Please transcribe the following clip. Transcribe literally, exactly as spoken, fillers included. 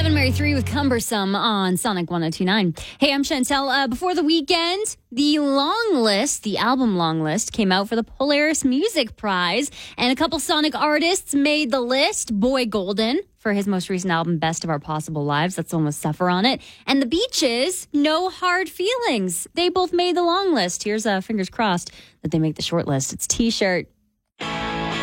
Seven Mary three with Cumbersome on Sonic one oh two nine. Hey, I'm Chantel. Uh, before the weekend, the long list, the album long list, came out for the Polaris Music Prize, and a couple Sonic artists made the list. Boy Golden for his most recent album, Best of Our Possible Lives. That's the one with Suffer on it. And the Beaches, No Hard Feelings. They both made the long list. Here's uh, fingers crossed that they make the short list. It's T-Shirt.